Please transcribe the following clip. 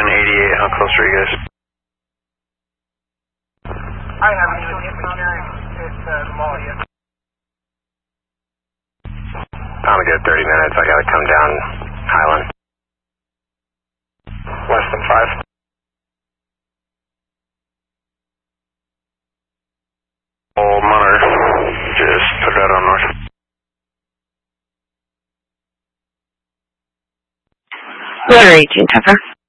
and 88, how close are you guys? I have you in it's the mall, yeah. I'm a good 30 minutes, I gotta come down Highland. Less than 5. Oh, monitor, just put it out on north. Letter 18, Tucker.